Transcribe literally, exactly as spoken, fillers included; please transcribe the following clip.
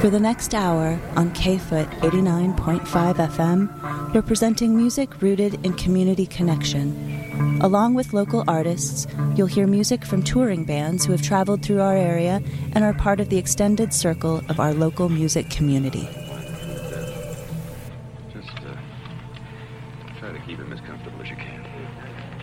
For the next hour on K-Foot eighty-nine point five F M, we're presenting music rooted in community connection. Along with local artists, you'll hear music from touring bands who have traveled through our area and are part of the extended circle of our local music community. Just uh, try to keep him as comfortable as you can.